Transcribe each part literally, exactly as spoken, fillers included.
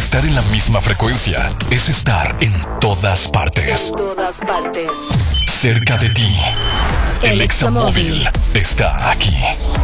Estar en la misma frecuencia es estar en todas partes. En todas partes. Cerca de ti. El Examóvil está aquí.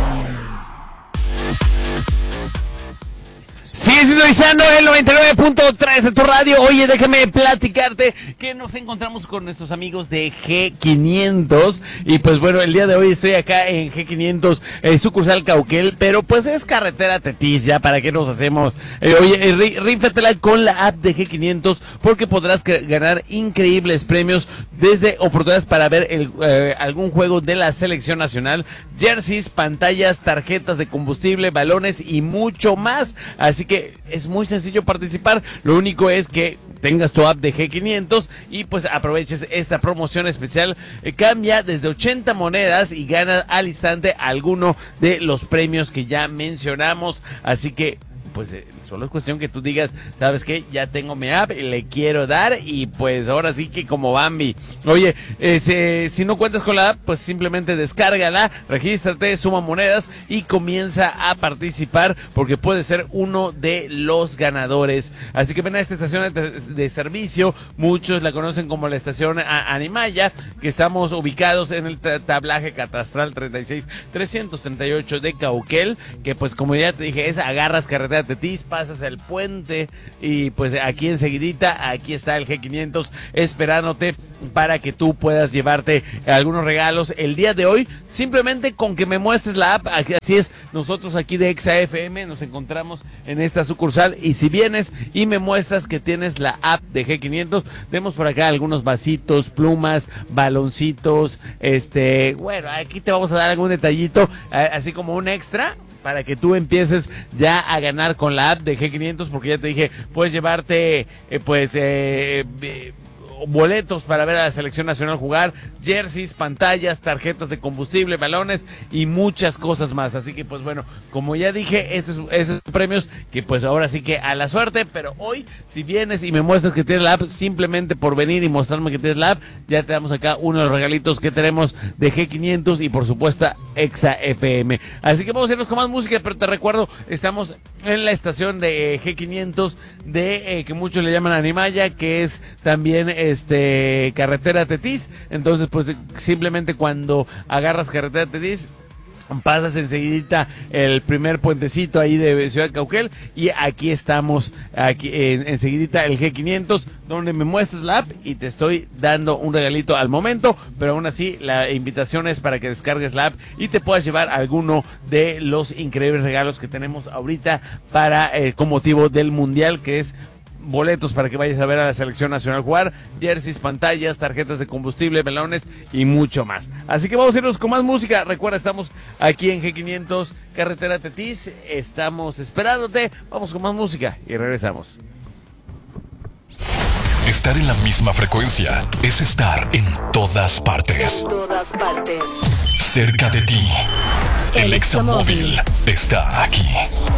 Sigue sintonizando el noventa y nueve punto tres de tu radio. Oye, déjame platicarte que nos encontramos con nuestros amigos de G quinientos. Y pues bueno, el día de hoy estoy acá en G quinientos, eh, sucursal Cauquel. Pero pues es carretera Tetis, ya, ¿para qué nos hacemos? Eh, oye, eh, rífatela con la app de G quinientos porque podrás ganar increíbles premios. Desde oportunidades para ver el, eh, algún juego de la selección nacional, jerseys, pantallas, tarjetas de combustible, balones y mucho más. Así que es muy sencillo participar. Lo único es que tengas tu app de G quinientos y pues aproveches esta promoción especial. Eh, cambia desde ochenta monedas y gana al instante alguno de los premios que ya mencionamos. Así que pues eh, solo es cuestión que tú digas, ¿sabes qué? Ya tengo mi app, le quiero dar y pues ahora sí que como Bambi. Oye, eh, si, si no cuentas con la app, pues simplemente descárgala, regístrate, suma monedas y comienza a participar porque puedes ser uno de los ganadores. Así que ven a esta estación de, de servicio, muchos la conocen como la estación a, Animaya, que estamos ubicados en el tablaje catastral treinta y seis trescientos treinta y ocho de Cauquel, que pues como ya te dije, es agarras carretera Tetis, pasas el puente y pues aquí enseguidita, aquí está el G quinientos esperándote para que tú puedas llevarte algunos regalos el día de hoy, simplemente con que me muestres la app. Así es, nosotros aquí de Exa F M nos encontramos en esta sucursal y si vienes y me muestras que tienes la app de G quinientos, tenemos por acá algunos vasitos, plumas, baloncitos, este, bueno, aquí te vamos a dar algún detallito, así como un extra, para que tú empieces ya a ganar con la app de G quinientos, porque ya te dije, puedes llevarte eh, pues eh, eh, boletos para ver a la selección nacional jugar, jerseys, pantallas, tarjetas de combustible, balones y muchas cosas más. Así que pues bueno, como ya dije, esos, esos premios que pues ahora sí que a la suerte, pero hoy si vienes y me muestras que tienes la app, simplemente por venir y mostrarme que tienes la app, ya te damos acá uno de los regalitos que tenemos de G quinientos y por supuesto Exa F M. Así que vamos a irnos con más música, pero te recuerdo, estamos en la estación de eh, G quinientos de eh, que muchos le llaman Animaya, que es también este carretera Tetis. Entonces pues simplemente cuando agarras carretera Tetis, pasas enseguidita el primer puentecito ahí de Ciudad Cauquel y aquí estamos, aquí en, enseguidita el G quinientos, donde me muestras la app y te estoy dando un regalito al momento, pero aún así la invitación es para que descargues la app y te puedas llevar alguno de los increíbles regalos que tenemos ahorita para eh, con motivo del Mundial, que es boletos para que vayas a ver a la selección nacional jugar, jerseys, pantallas, tarjetas de combustible, balones y mucho más. Así que vamos a irnos con más música. Recuerda, estamos aquí en G quinientos, carretera Tetis, estamos esperándote. Vamos con más música y regresamos. Estar en la misma frecuencia es estar en todas partes. En todas partes. Cerca de ti. El Examóvil está aquí.